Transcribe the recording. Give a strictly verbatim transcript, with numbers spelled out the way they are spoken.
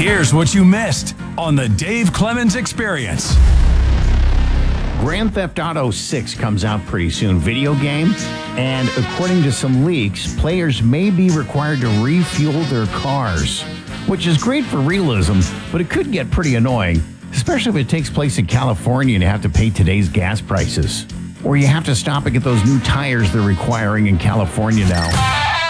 Here's what you missed on the Dave Clemens Experience. Grand Theft Auto six comes out pretty soon, video game, and according to some leaks, players may be required to refuel their cars, which is great for realism, but it could get pretty annoying, especially if it takes place in California and you have to pay today's gas prices. Or you have to stop and get those new tires they're requiring in California now.